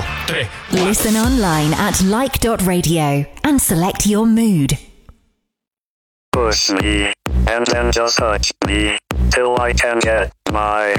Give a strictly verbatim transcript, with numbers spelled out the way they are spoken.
tre. Listen online at like dot radio and select your mood. Push me, and then just touch me, till I can get my